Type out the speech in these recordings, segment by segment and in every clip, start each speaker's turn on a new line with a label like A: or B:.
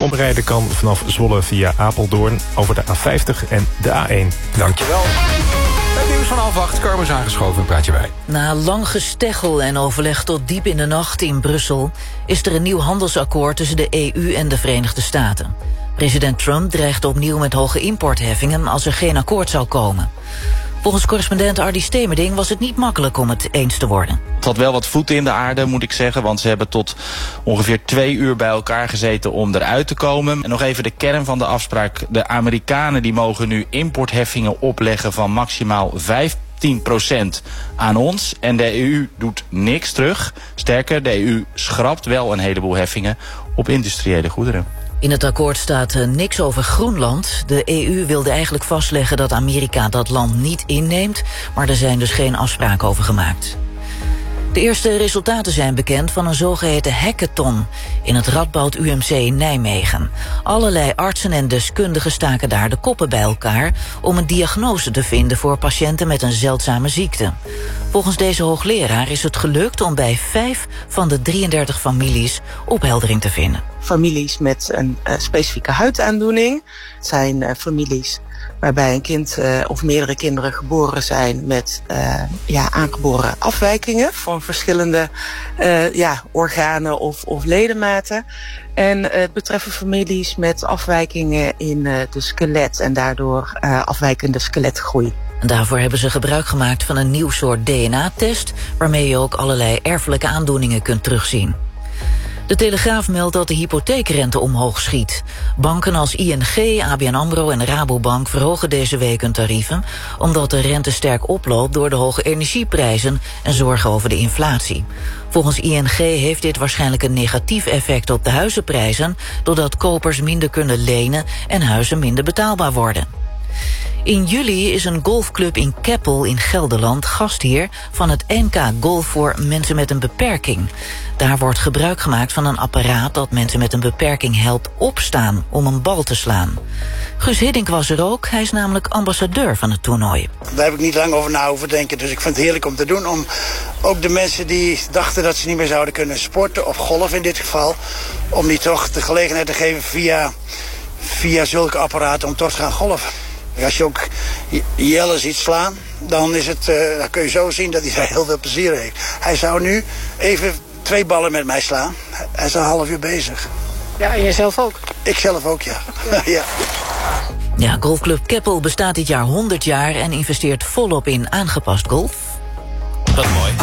A: Omrijden kan vanaf Zwolle via Apeldoorn over de A50 en de A1.
B: Dankjewel. Het nieuws van 7:30, Carmen is aangeschoven, praat je bij.
C: Na lang gesteggel en overleg tot diep in de nacht in Brussel is er een nieuw handelsakkoord tussen de EU en de Verenigde Staten. President Trump dreigt opnieuw met hoge importheffingen als er geen akkoord zou komen. Volgens correspondent Ardy Stemerding was het niet makkelijk om het eens te worden.
D: Het had wel wat voeten in de aarde, moet ik zeggen, want ze hebben tot ongeveer 2 uur bij elkaar gezeten om eruit te komen. En nog even de kern van de afspraak. De Amerikanen die mogen nu importheffingen opleggen van maximaal 15% aan ons. En de EU doet niks terug. Sterker, de EU schrapt wel een heleboel heffingen op industriële goederen.
C: In het akkoord staat niks over Groenland. De EU wilde eigenlijk vastleggen dat Amerika dat land niet inneemt, maar er zijn dus geen afspraken over gemaakt. De eerste resultaten zijn bekend van een zogeheten hackathon in het Radboud UMC in Nijmegen. Allerlei artsen en deskundigen staken daar de koppen bij elkaar om een diagnose te vinden voor patiënten met een zeldzame ziekte. Volgens deze hoogleraar is het gelukt om bij 5 van de 33 families opheldering te vinden.
E: Families met een specifieke huidaandoening. Het zijn families waarbij een kind of meerdere kinderen geboren zijn met aangeboren afwijkingen van verschillende organen of ledematen. En het betreffen families met afwijkingen in de skelet en daardoor afwijkende skeletgroei.
C: En daarvoor hebben ze gebruik gemaakt van een nieuw soort DNA-test waarmee je ook allerlei erfelijke aandoeningen kunt terugzien. De Telegraaf meldt dat de hypotheekrente omhoog schiet. Banken als ING, ABN AMRO en Rabobank verhogen deze week hun tarieven, omdat de rente sterk oploopt door de hoge energieprijzen en zorgen over de inflatie. Volgens ING heeft dit waarschijnlijk een negatief effect op de huizenprijzen, doordat kopers minder kunnen lenen en huizen minder betaalbaar worden. In juli is een golfclub in Keppel in Gelderland gastheer van het NK Golf voor mensen met een beperking. Daar wordt gebruik gemaakt van een apparaat dat mensen met een beperking helpt opstaan om een bal te slaan. Guus Hiddink was er ook, hij is namelijk ambassadeur van het toernooi.
F: Daar heb ik niet lang over na hoeven denken, dus ik vind het heerlijk om te doen. Om ook de mensen die dachten dat ze niet meer zouden kunnen sporten, of golf in dit geval, om die toch de gelegenheid te geven via zulke apparaten om toch te gaan golfen. Als je ook Jelle ziet slaan, dan kun je zo zien dat hij daar heel veel plezier heeft. Hij zou nu even 2 ballen met mij slaan. Hij is al een half uur bezig.
E: Ja, en jijzelf ook?
F: Ik zelf ook, ja. Ja.
C: Ja, golfclub Keppel bestaat dit jaar 100 jaar en investeert volop in aangepast golf.
A: Dat is mooi.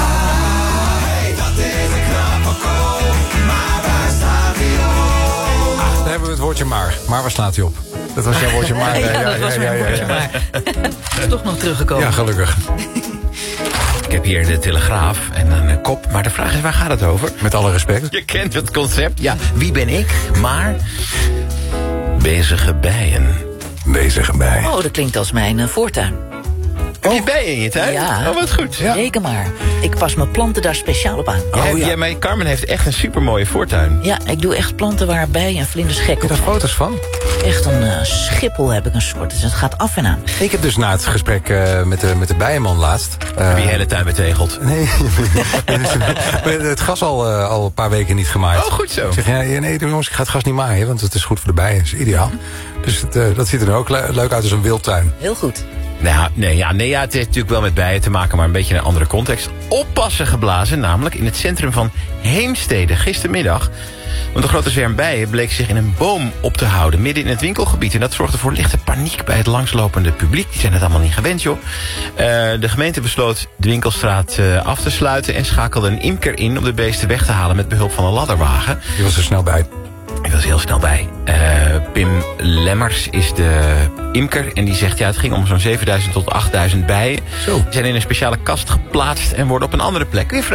B: Daar hebben we het woordje maar. Maar waar slaat hij op? Dat was jouw woordje maar.
C: Dat was mijn woordje maar. Is toch nog teruggekomen.
B: Ja, gelukkig.
G: Ik heb hier de Telegraaf en een kop. Maar de vraag is, waar gaat het over?
B: Met alle respect.
G: Je kent het concept. Ja, wie ben ik? Maar bezige bijen.
B: Bezige bij.
C: Oh, dat klinkt als mijn voortuin.
G: Heb je bijen in je tuin?
C: Ja.
G: Oh, wat goed.
B: Ja.
C: Reken maar. Ik pas mijn planten daar speciaal op aan.
G: Maar Carmen heeft echt een supermooie voortuin.
C: Ja, ik doe echt planten waar bijen en vlinders gek
B: Heb je
C: op
B: daar
C: zijn.
B: foto's van?
C: Echt een schiphol heb ik een soort. Dus het gaat af en aan.
B: Ik heb dus na het gesprek met de bijenman laatst...
G: Heb je je hele tuin betegeld?
B: Nee, het gras al een paar weken niet gemaaid.
G: Oh, goed zo.
B: Ik zeg, nee jongens, ik ga het gras niet maaien, want het is goed voor de bijen. Dat is ideaal. Dus dat ziet er ook leuk uit als een wildtuin.
C: Heel goed.
G: Nou, nee, het heeft natuurlijk wel met bijen te maken, maar een beetje in een andere context. Oppassen geblazen, namelijk in het centrum van Heemstede gistermiddag. Want een grote zwerm bijen bleek zich in een boom op te houden, midden in het winkelgebied. En dat zorgde voor lichte paniek bij het langslopende publiek. Die zijn het allemaal niet gewend, joh. De gemeente besloot de winkelstraat af te sluiten en schakelde een imker in om de beesten weg te halen met behulp van een ladderwagen.
B: Die was er snel bij.
G: Ik was heel snel bij. Pim Lemmers is de imker en die zegt, het ging om zo'n 7.000 tot 8.000 bijen.
B: Zo.
G: Die zijn in een speciale kast geplaatst en worden op een andere plek weer vrij